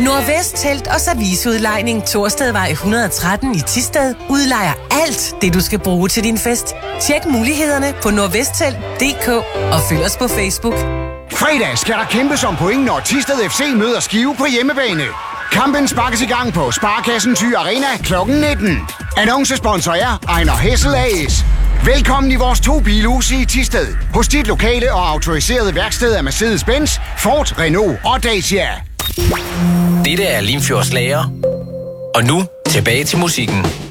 Nordvest Telt og Serviceudlejning Torstedvej 113 i Thisted udlejer alt det, du skal bruge til din fest. Tjek mulighederne på nordvesttelt.dk og følg os på Facebook. Fredag skal der kæmpes om point, når Thisted FC møder Skive på hjemmebane. Kampen sparkes i gang på Sparkassen Thy Arena kl. 19. Annoncesponsor er Ejner Hessel AS. Velkommen i vores 2 bilhuse i Thisted. Hos dit lokale og autoriserede værksted af Mercedes-Benz, Ford, Renault og Dacia. Dette er Limfjords Lager. Og nu tilbage til musikken.